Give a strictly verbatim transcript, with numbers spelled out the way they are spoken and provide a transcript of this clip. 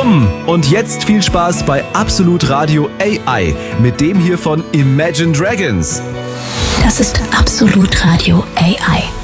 willkommen. Und jetzt viel Spaß bei Absolut Radio A I mit dem hier von Imagine Dragons. Das ist Absolut Radio A I.